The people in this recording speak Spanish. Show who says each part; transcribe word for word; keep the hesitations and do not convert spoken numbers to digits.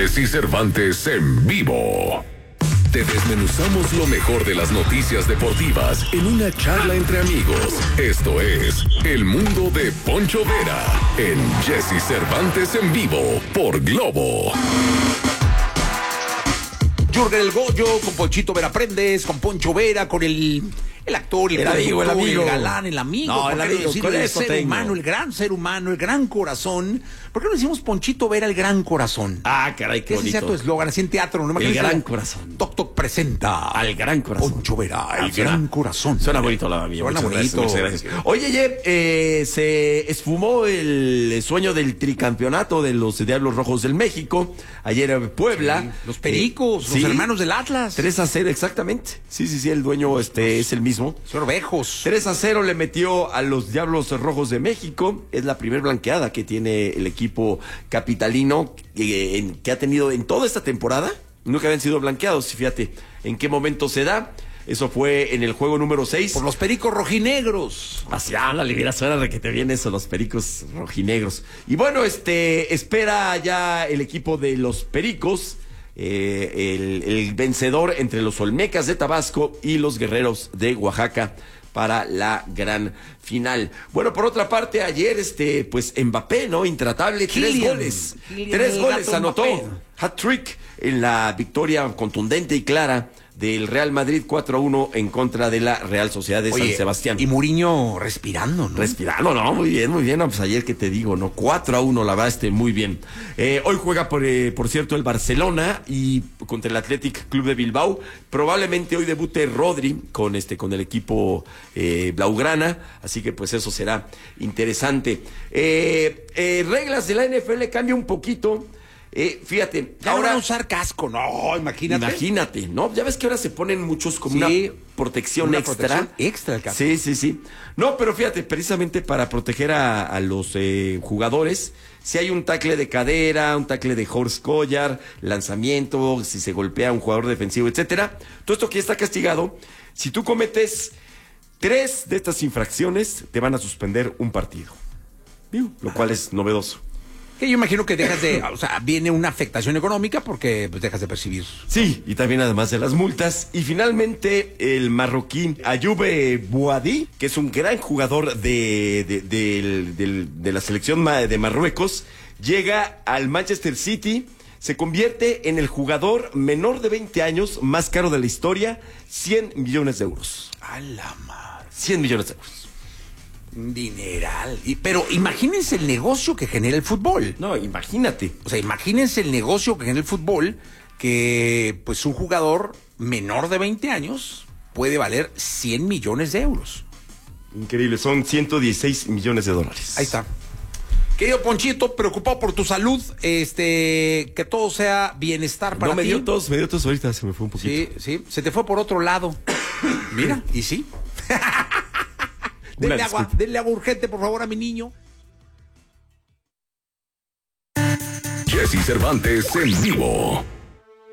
Speaker 1: Jesse Cervantes en vivo. Te desmenuzamos lo mejor de las noticias deportivas en una charla entre amigos. Esto es El Mundo de Poncho Vera en Jesse Cervantes en vivo por Globo.
Speaker 2: Jürgen El Goyo, con Ponchito Vera Prendes, con Poncho Vera, con el, el actor, el,
Speaker 3: el amigo, el amigo,
Speaker 2: el galán, el amigo,
Speaker 3: no, el amigo,
Speaker 2: decir, el ser tengo. humano, el gran ser humano, el gran corazón. ¿Por qué no decimos Ponchito Vera, el gran corazón?
Speaker 3: Ah, caray, qué bonito.
Speaker 2: Ese sea tu eslogan, así en teatro, ¿no?
Speaker 3: El gran corazón.
Speaker 2: Toc Toc presenta
Speaker 3: al gran corazón.
Speaker 2: Poncho Vera, el
Speaker 3: ah,
Speaker 2: gran corazón.
Speaker 3: Suena bonito la mía.
Speaker 2: Suena bonito.
Speaker 3: Gracias, muchas gracias. Oye, Ye, eh, se esfumó el sueño del tricampeonato de los Diablos Rojos del México. Ayer en Puebla.
Speaker 2: Sí, los Pericos,
Speaker 3: eh,
Speaker 2: los
Speaker 3: sí,
Speaker 2: hermanos del Atlas.
Speaker 3: tres a cero, exactamente. Sí, sí, sí, el dueño este es el mismo.
Speaker 2: Señor Bejos.
Speaker 3: tres a cero le metió a los Diablos Rojos de México. Es la primer blanqueada que tiene el equipo capitalino que, en, que ha tenido en toda esta temporada. Nunca habían sido blanqueados. Fíjate en qué momento se da. Eso fue en el juego número seis.
Speaker 2: Por los Pericos Rojinegros.
Speaker 3: Así, ándale, mira, suena de que te viene eso, los Pericos Rojinegros. Y bueno, este, espera ya el equipo de los Pericos, eh, el, el vencedor entre los Olmecas de Tabasco y los Guerreros de Oaxaca para la gran final. Bueno, por otra parte, ayer, este, pues, Mbappé, ¿no? Intratable,
Speaker 2: Kylian,
Speaker 3: tres goles.
Speaker 2: Kylian
Speaker 3: tres goles anotó.
Speaker 2: Mbappé.
Speaker 3: Hat-trick en la victoria contundente y clara del Real Madrid cuatro a uno en contra de la Real Sociedad de
Speaker 2: Oye,
Speaker 3: San Sebastián.
Speaker 2: Y Mourinho respirando, ¿no?
Speaker 3: Respirando, no, muy bien, muy bien. No, pues ayer que te digo, ¿no? cuatro a uno, la verdad, este, muy bien. Eh, hoy juega, por, eh, por cierto, el Barcelona y contra el Athletic Club de Bilbao. Probablemente hoy debute Rodri con este, con el equipo eh, blaugrana. Así que, pues, eso será interesante. Eh, eh, reglas de la N F L cambia un poquito. Eh, fíjate,
Speaker 2: ya
Speaker 3: ahora
Speaker 2: no van a usar casco, no, imagínate.
Speaker 3: Imagínate, ¿no? Ya ves que ahora se ponen muchos como
Speaker 2: sí,
Speaker 3: una protección
Speaker 2: una
Speaker 3: extra.
Speaker 2: Protección extra el casco.
Speaker 3: Sí, sí, sí. No, pero fíjate, precisamente para proteger a, a los eh, jugadores, si hay un tackle de cadera, un tackle de horse collar, lanzamiento, si se golpea a un jugador defensivo, etcétera, todo esto que está castigado, si tú cometes tres de estas infracciones, te van a suspender un partido. ¿Viu? Lo ah. cual es novedoso.
Speaker 2: Que yo imagino que dejas de, o sea, viene una afectación económica porque pues, dejas de percibir.
Speaker 3: Sí, y también además de las multas. Y finalmente el marroquí Ayoub Boadi, que es un gran jugador de, de, de, de, de la selección de Marruecos, llega al Manchester City, se convierte en el jugador menor de veinte años más caro de la historia, cien millones de euros.
Speaker 2: A la madre.
Speaker 3: cien millones de euros.
Speaker 2: Dineral. Y, pero imagínense el negocio que genera el fútbol.
Speaker 3: No, imagínate.
Speaker 2: O sea, imagínense el negocio que genera el fútbol, que pues un jugador menor de veinte años puede valer cien millones de euros.
Speaker 3: Increíble, son ciento dieciséis millones de dólares.
Speaker 2: Ahí está. Querido Ponchito, preocupado por tu salud, este, que todo sea bienestar para
Speaker 3: ti. No, me
Speaker 2: ti.
Speaker 3: dio tos, me dio tos ahorita, se me fue un poquito.
Speaker 2: Sí, sí, se te fue por otro lado. Mira, y sí. Denle agua, denle agua urgente, por favor, a mi niño.
Speaker 1: Jesse Cervantes en vivo.